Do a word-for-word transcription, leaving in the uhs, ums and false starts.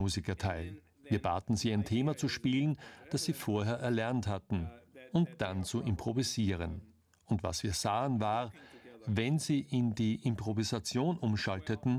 Musiker teil. Wir baten sie, ein Thema zu spielen, das sie vorher erlernt hatten, und dann zu improvisieren. Und was wir sahen war, wenn sie in die Improvisation umschalteten,